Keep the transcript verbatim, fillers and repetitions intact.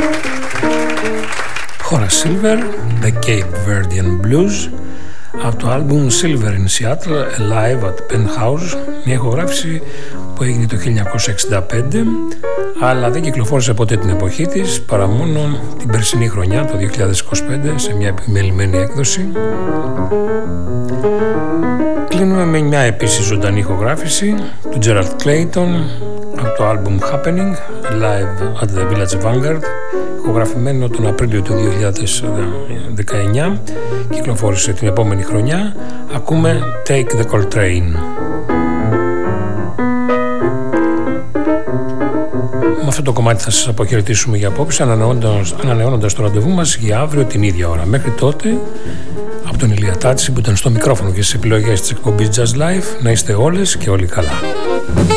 Horace Silver, The Cape Verdean Blues, από το άλμπουμ Silver in Seattle, Live at Penthouse, μια ηχογράφηση που έγινε το χίλια εννιακόσια εξήντα πέντε, αλλά δεν κυκλοφόρησε ποτέ την εποχή της, παρά μόνο την περσινή χρονιά, το δύο χιλιάδες είκοσι πέντε, σε μια επιμελημένη έκδοση. Κλείνουμε με μια επίσης ζωντανή ηχογράφηση του Gerald Clayton, από το άλμπουμ Happening, Live at the Village Vanguard, ηχογραφημένο τον Απρίλιο του δύο χιλιάδες δεκαεννιά, κυκλοφόρησε την επόμενη χρονιά. Ακούμε Take the Coltrane. Με αυτό το κομμάτι θα σας αποχαιρετήσουμε για απόψε, ανανεώνοντας, ανανεώνοντας το ραντεβού μας για αύριο την ίδια ώρα. Μέχρι τότε, από τον Ηλία Τάτση που ήταν στο μικρόφωνο και στις επιλογές της εκπομπής Jazz Live, να είστε όλες και όλοι καλά.